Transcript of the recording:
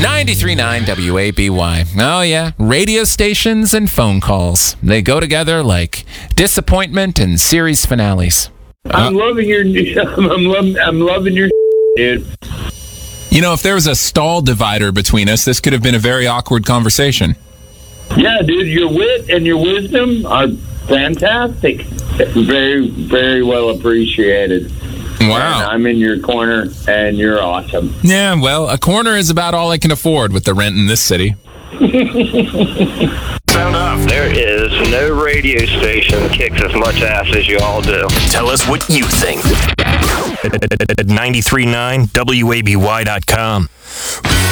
93.9 WABY. Oh, yeah. Radio stations and phone calls. They go together like disappointment and series finales. I'm loving your... I'm loving your... dude. You know, if there was a stall divider between us, this could have been a very awkward conversation. Yeah, dude, your wit and your wisdom are fantastic. Very, very well appreciated. Wow. And I'm in your corner, and you're awesome. Yeah, well, a corner is about all I can afford with the rent in this city. Sound off. There is no radio station that kicks as much ass as you all do. Tell us what you think at 93.9WABY.com.